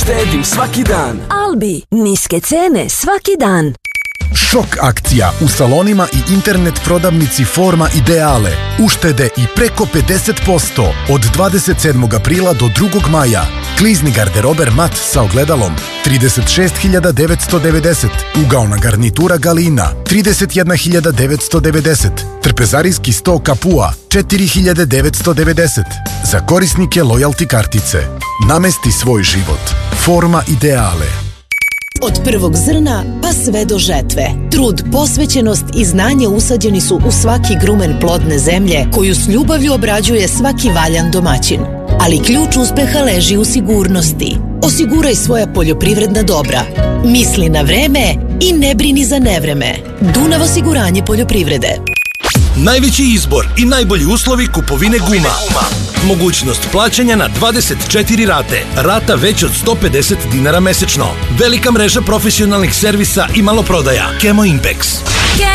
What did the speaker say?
Štedim svaki dan. Albi, niske cene svaki dan. Šok akcija u salonima i internet prodavnici Forma Ideale. Uštede i preko 50% od 27. aprila do 2. maja. Klizni garderober mat sa ogledalom 36.990. Ugaona garnitura Galina 31.990. Trpezarijski sto Kapua 4.990. Za korisnike lojalti kartice. Namesti svoj život. Forma Ideale. Od prvog zrna pa sve do žetve. Trud, posvećenost i znanje usađeni su u svaki grumen plodne zemlje koju s ljubavlju obrađuje svaki valjan domaćin. Ali ključ uspeha leži u sigurnosti. Osiguraj svoja poljoprivredna dobra. Misli na vreme i ne brini za nevreme. Dunav osiguranje poljoprivrede. Najveći izbor i najbolji uslovi kupovine guma. Mogućnost plaćanja na 24 rate. Rata već od 150 dinara mesečno. Velika mreža profesionalnih servisa i maloprodaja. Kemo Impex.